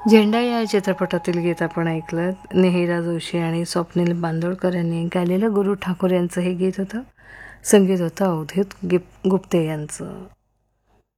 झेंडा या चित्रपटातील गीत आपण ऐकलं. नेहिरा जोशी आणि स्वप्नील बांदोडकर यांनी गायलेलं गुरु ठाकूर यांचं हे गीत होतं. संगीत होतं अवधूत गुप्ते यांचं.